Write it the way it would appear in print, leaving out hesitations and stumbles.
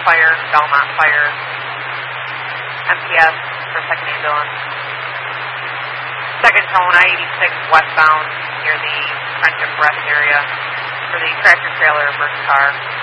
Fire, Belmont Fire, MPS for second ambulance. Second tone, I-86 westbound near the Friendship Rest area for the tractor trailer versus car.